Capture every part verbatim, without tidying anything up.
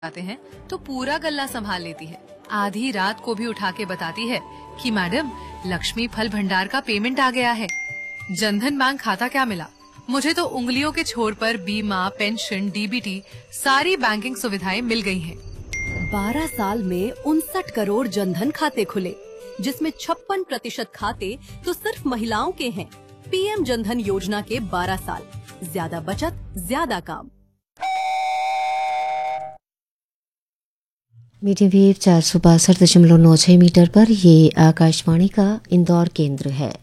आते हैं तो पूरा गल्ला संभाल लेती है। आधी रात को भी उठा के बताती है कि मैडम लक्ष्मी फल भंडार का पेमेंट आ गया है। जनधन बैंक खाता क्या मिला, मुझे तो उंगलियों के छोर पर बीमा, पेंशन, डीबीटी सारी बैंकिंग सुविधाएं मिल गई हैं। बारह साल में उनसठ करोड़ जनधन खाते खुले, जिसमें छप्पन प्रतिशत खाते तो सिर्फ महिलाओं के हैं। पीएम जनधन योजना के बारह साल, ज्यादा बचत, ज्यादा काम। मीडियम वेव चार सौ बासठ दशमलव नौ छह मीटर पर ये आकाशवाणी का इंदौर केंद्र है।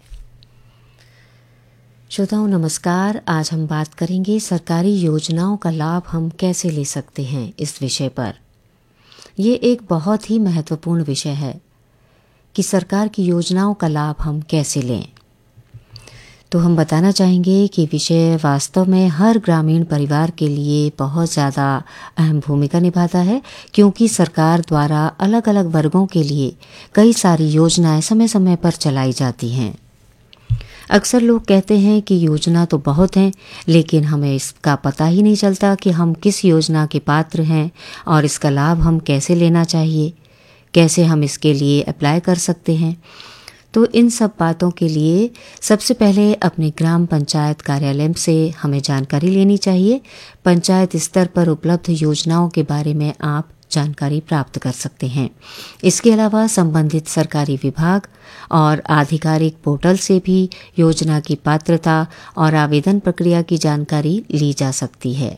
श्रोताओं नमस्कार। आज हम बात करेंगे सरकारी योजनाओं का लाभ हम कैसे ले सकते हैं इस विषय पर। ये एक बहुत ही महत्वपूर्ण विषय है कि सरकार की योजनाओं का लाभ हम कैसे लें। तो हम बताना चाहेंगे कि विषय वास्तव में हर ग्रामीण परिवार के लिए बहुत ज़्यादा अहम भूमिका निभाता है, क्योंकि सरकार द्वारा अलग अलग वर्गों के लिए कई सारी योजनाएं समय समय पर चलाई जाती हैं। अक्सर लोग कहते हैं कि योजना तो बहुत हैं, लेकिन हमें इसका पता ही नहीं चलता कि हम किस योजना के पात्र हैं और इसका लाभ हम कैसे लेना चाहिए, कैसे हम इसके लिए अप्लाई कर सकते हैं। तो इन सब बातों के लिए सबसे पहले अपने ग्राम पंचायत कार्यालय से हमें जानकारी लेनी चाहिए। पंचायत स्तर पर उपलब्ध योजनाओं के बारे में आप जानकारी प्राप्त कर सकते हैं। इसके अलावा संबंधित सरकारी विभाग और आधिकारिक पोर्टल से भी योजना की पात्रता और आवेदन प्रक्रिया की जानकारी ली जा सकती है।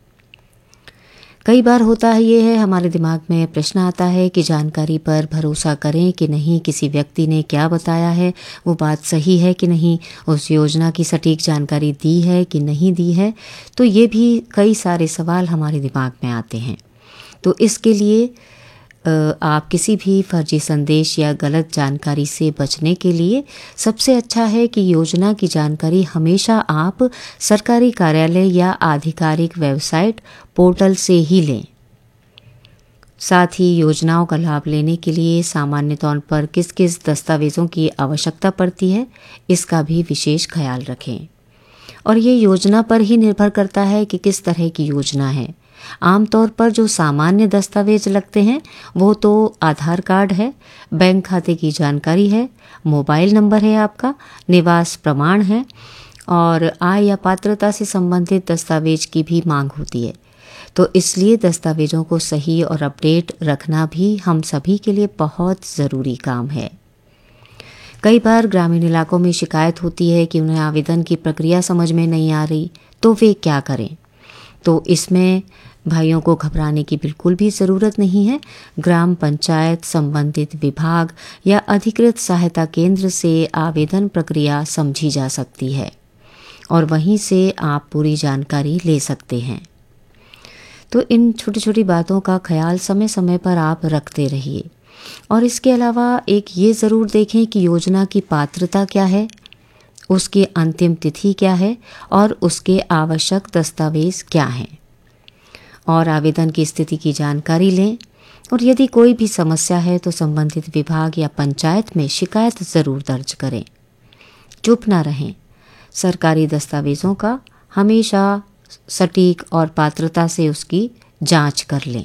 कई बार होता है ये है, हमारे दिमाग में प्रश्न आता है कि जानकारी पर भरोसा करें कि नहीं, किसी व्यक्ति ने क्या बताया है वो बात सही है कि नहीं, उस योजना की सटीक जानकारी दी है कि नहीं दी है। तो ये भी कई सारे सवाल हमारे दिमाग में आते हैं। तो इसके लिए आप किसी भी फर्जी संदेश या गलत जानकारी से बचने के लिए सबसे अच्छा है कि योजना की जानकारी हमेशा आप सरकारी कार्यालय या आधिकारिक वेबसाइट पोर्टल से ही लें। साथ ही योजनाओं का लाभ लेने के लिए सामान्य तौर पर किस किस दस्तावेज़ों की आवश्यकता पड़ती है, इसका भी विशेष ख्याल रखें। और ये योजना पर ही निर्भर करता है कि किस तरह की योजना है। आमतौर पर जो सामान्य दस्तावेज लगते हैं वो तो आधार कार्ड है, बैंक खाते की जानकारी है, मोबाइल नंबर है आपका, निवास प्रमाण है और आय या पात्रता से संबंधित दस्तावेज की भी मांग होती है। तो इसलिए दस्तावेजों को सही और अपडेट रखना भी हम सभी के लिए बहुत ज़रूरी काम है। कई बार ग्रामीण इलाकों में शिकायत होती है कि उन्हें आवेदन की प्रक्रिया समझ में नहीं आ रही, तो वे क्या करें। तो इसमें भाइयों को घबराने की बिल्कुल भी ज़रूरत नहीं है। ग्राम पंचायत, संबंधित विभाग या अधिकृत सहायता केंद्र से आवेदन प्रक्रिया समझी जा सकती है और वहीं से आप पूरी जानकारी ले सकते हैं। तो इन छोटी छोटी बातों का ख्याल समय समय पर आप रखते रहिए। और इसके अलावा एक ये ज़रूर देखें कि योजना की पात्रता क्या है, उसकी अंतिम तिथि क्या है और उसके आवश्यक दस्तावेज क्या हैं। और आवेदन की स्थिति की जानकारी लें और यदि कोई भी समस्या है तो संबंधित विभाग या पंचायत में शिकायत ज़रूर दर्ज करें। चुप ना रहें। सरकारी दस्तावेज़ों का हमेशा सटीक और पात्रता से उसकी जांच कर लें।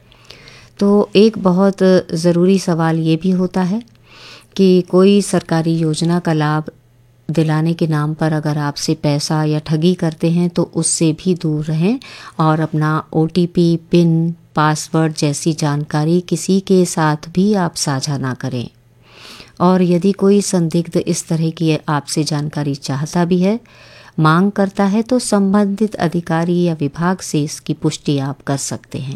तो एक बहुत ज़रूरी सवाल ये भी होता है कि कोई सरकारी योजना का लाभ दिलाने के नाम पर अगर आपसे पैसा या ठगी करते हैं तो उससे भी दूर रहें और अपना ओटीपी, पिन, पासवर्ड जैसी जानकारी किसी के साथ भी आप साझा ना करें। और यदि कोई संदिग्ध इस तरह की आपसे जानकारी चाहता भी है, मांग करता है, तो संबंधित अधिकारी या विभाग से इसकी पुष्टि आप कर सकते हैं।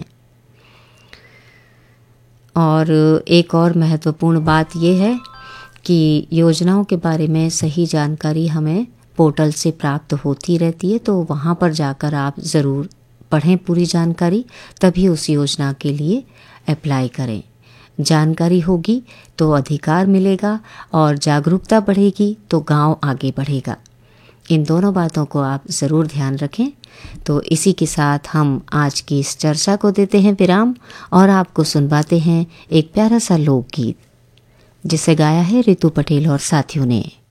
और एक और महत्वपूर्ण बात यह है कि योजनाओं के बारे में सही जानकारी हमें पोर्टल से प्राप्त होती रहती है, तो वहाँ पर जाकर आप ज़रूर पढ़ें पूरी जानकारी, तभी उस योजना के लिए अप्लाई करें। जानकारी होगी तो अधिकार मिलेगा और जागरूकता बढ़ेगी तो गांव आगे बढ़ेगा। इन दोनों बातों को आप ज़रूर ध्यान रखें। तो इसी के साथ हम आज की इस चर्चा को देते हैं विराम और आपको सुनवाते हैं एक प्यारा सा लोकगीत जिसे गाया है रितु पटेल और साथियों ने।